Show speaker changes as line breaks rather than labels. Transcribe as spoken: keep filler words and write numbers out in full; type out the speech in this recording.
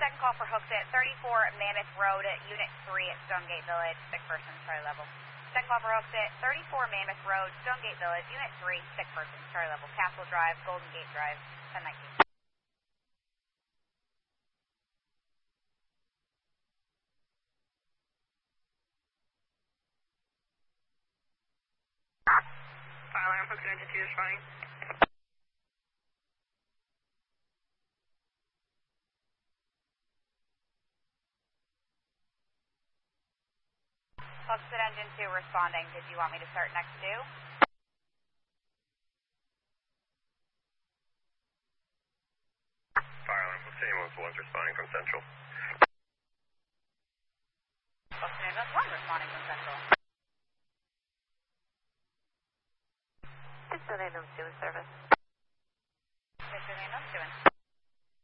Second call for hooks at thirty-four Mammoth Road at Unit three at Stonegate Village, sick person, Charlie level. Second call for hooks at thirty-four Mammoth Road, Stonegate Village, Unit three, sick person, Charlie level. Castle Drive, Golden Gate Drive, ten nineteen.
Fire alarm, hooks at engine two responding.
Hooks at engine two responding. Did you want me to start next two?
Fire alarm, hooks at ambulance one responding from Central.
Hooks at ambulance one responding from Central.
It's an ambulance two in service.